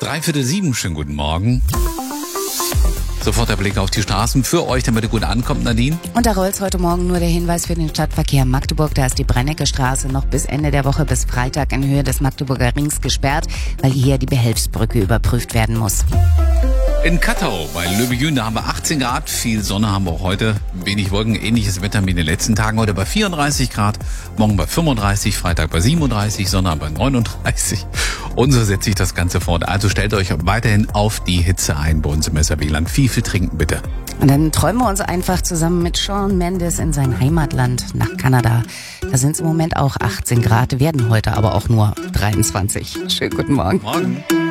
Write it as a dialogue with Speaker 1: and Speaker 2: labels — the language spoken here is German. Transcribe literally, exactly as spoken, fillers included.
Speaker 1: Dreiviertel sieben, schönen guten Morgen. Sofort der Blick auf die Straßen für euch, damit ihr gut ankommt, Nadine.
Speaker 2: Und da rollt heute Morgen nur der Hinweis für den Stadtverkehr Magdeburg. Da ist die Brennecke-Straße noch bis Ende der Woche, bis Freitag in Höhe des Magdeburger Rings gesperrt, weil hier die Behelfsbrücke überprüft werden muss.
Speaker 1: In Kattau bei Löbejün, da haben wir achtzehn Grad, viel Sonne haben wir auch heute, wenig Wolken, ähnliches Wetter wie in den letzten Tagen. Heute bei vierunddreißig Grad, morgen bei fünfunddreißig, Freitag bei siebenunddreißig, Sonntag bei neununddreißig. Und so setzt sich das Ganze fort. Also stellt euch weiterhin auf die Hitze ein bei uns im S R B-Land. Viel, viel trinken bitte.
Speaker 2: Und dann träumen wir uns einfach zusammen mit Shawn Mendes in sein Heimatland nach Kanada. Da sind es im Moment auch achtzehn Grad, werden heute aber auch nur dreiundzwanzig. Schönen guten Morgen.
Speaker 1: Morgen.